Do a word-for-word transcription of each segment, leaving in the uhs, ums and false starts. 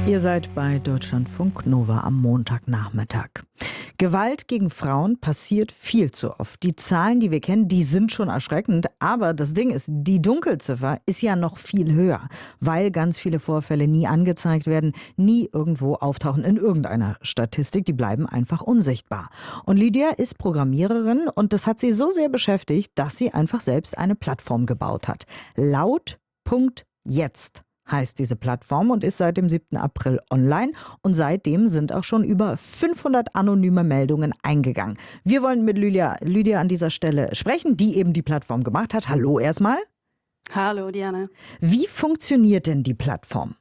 Ihr seid bei Deutschlandfunk Nova am Montagnachmittag. Gewalt gegen Frauen passiert viel zu oft. Die Zahlen, die wir kennen, die sind schon erschreckend. Aber das Ding ist, die Dunkelziffer ist ja noch viel höher, weil ganz viele Vorfälle nie angezeigt werden, nie irgendwo auftauchen in irgendeiner Statistik. Die bleiben einfach unsichtbar. Und Lydia ist Programmiererin und das hat sie so sehr beschäftigt, dass sie einfach selbst eine Plattform gebaut hat. Laut Punkt jetzt heißt diese Plattform und ist seit dem siebten April online. Und seitdem sind auch schon über fünfhundert anonyme Meldungen eingegangen. Wir wollen mit Lydia, Lydia an dieser Stelle sprechen, die eben die Plattform gemacht hat. Hallo erstmal. Hallo Diane. Wie funktioniert denn die Plattform?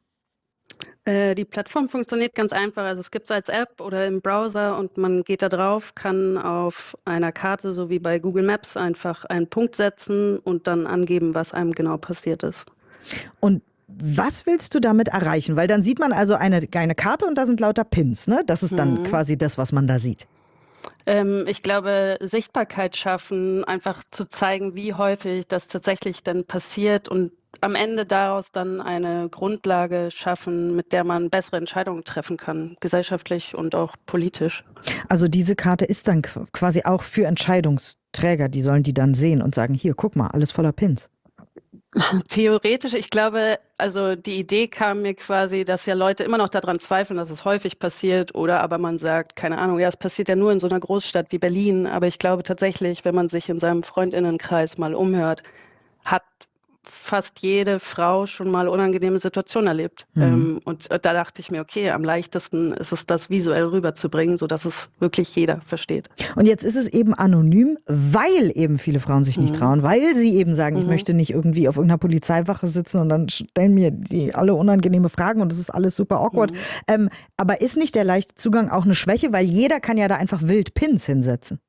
Äh, die Plattform funktioniert ganz einfach. Also es gibt es als App oder im Browser und man geht da drauf, kann auf einer Karte, so wie bei Google Maps, einfach einen Punkt setzen und dann angeben, was einem genau passiert ist. Und was willst du damit erreichen? Weil dann sieht man also eine, eine Karte und da sind lauter Pins, ne? Das ist dann mhm. quasi das, was man da sieht. Ähm, ich glaube, Sichtbarkeit schaffen, einfach zu zeigen, wie häufig das tatsächlich dann passiert und am Ende daraus dann eine Grundlage schaffen, mit der man bessere Entscheidungen treffen kann, gesellschaftlich und auch politisch. Also diese Karte ist dann quasi auch für Entscheidungsträger, die sollen die dann sehen und sagen, hier, guck mal, alles voller Pins. Theoretisch, ich glaube, also die Idee kam mir quasi, dass ja Leute immer noch daran zweifeln, dass es häufig passiert oder aber man sagt, keine Ahnung, ja, es passiert ja nur in so einer Großstadt wie Berlin, aber ich glaube tatsächlich, wenn man sich in seinem Freundinnenkreis mal umhört, hat fast jede Frau schon mal unangenehme Situationen erlebt. Mhm. Ähm, und da dachte ich mir, okay, am leichtesten ist es, das visuell rüberzubringen, sodass es wirklich jeder versteht. Und jetzt ist es eben anonym, weil eben viele Frauen sich nicht mhm. trauen, weil sie eben sagen, mhm. ich möchte nicht irgendwie auf irgendeiner Polizeiwache sitzen und dann stellen mir die alle unangenehme Fragen und das ist alles super awkward. Mhm. Ähm, aber ist nicht der leichte Zugang auch eine Schwäche, weil jeder kann ja da einfach wild Pins hinsetzen?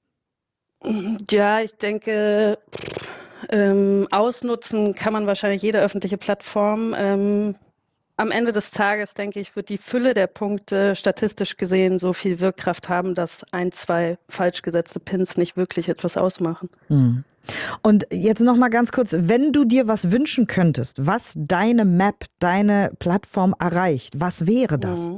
Ja, ich denke... Ähm, ausnutzen kann man wahrscheinlich jede öffentliche Plattform. Ähm, am Ende des Tages, denke ich, wird die Fülle der Punkte statistisch gesehen so viel Wirkkraft haben, dass ein, zwei falsch gesetzte Pins nicht wirklich etwas ausmachen. Mhm. Und jetzt noch mal ganz kurz, wenn du dir was wünschen könntest, was deine Map, deine Plattform erreicht, was wäre das?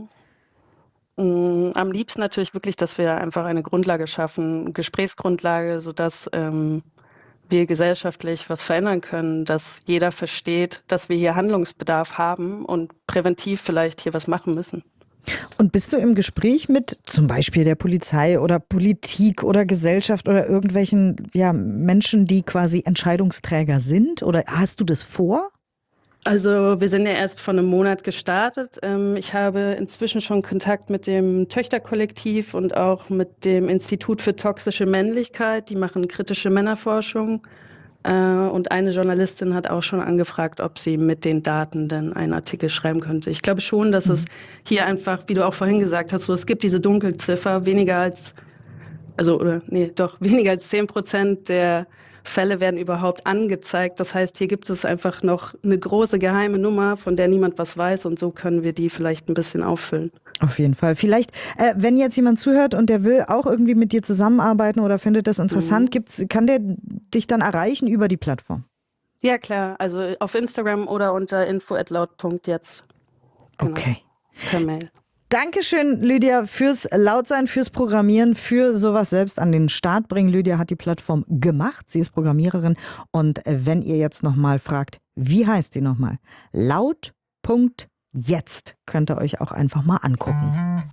Mhm. Am liebsten natürlich wirklich, dass wir einfach eine Grundlage schaffen, Gesprächsgrundlage, sodass ähm, wir gesellschaftlich was verändern können, dass jeder versteht, dass wir hier Handlungsbedarf haben und präventiv vielleicht hier was machen müssen. Und bist du im Gespräch mit zum Beispiel der Polizei oder Politik oder Gesellschaft oder irgendwelchen ja, Menschen, die quasi Entscheidungsträger sind? Oder hast du das vor? Also wir sind ja erst vor einem Monat gestartet. Ich habe inzwischen schon Kontakt mit dem Töchterkollektiv und auch mit dem Institut für toxische Männlichkeit. Die machen kritische Männerforschung. Und eine Journalistin hat auch schon angefragt, ob sie mit den Daten dann einen Artikel schreiben könnte. Ich glaube schon, dass mhm. es hier einfach, wie du auch vorhin gesagt hast, so, es gibt diese Dunkelziffer, weniger als, also oder nee, doch weniger als zehn Prozent der Fälle werden überhaupt angezeigt. Das heißt, hier gibt es einfach noch eine große geheime Nummer, von der niemand was weiß und so können wir die vielleicht ein bisschen auffüllen. Auf jeden Fall. Vielleicht, äh, wenn jetzt jemand zuhört und der will auch irgendwie mit dir zusammenarbeiten oder findet das interessant, mhm. gibt's, kann der dich dann erreichen über die Plattform? Ja, klar. Also auf Instagram oder unter info at laut punkt jetzt. Genau. Okay. Per Mail. Dankeschön, Lydia, fürs Lautsein, fürs Programmieren, für sowas selbst an den Start bringen. Lydia hat die Plattform gemacht. Sie ist Programmiererin. Und wenn ihr jetzt nochmal fragt, wie heißt die nochmal? Laut Punkt jetzt könnt ihr euch auch einfach mal angucken.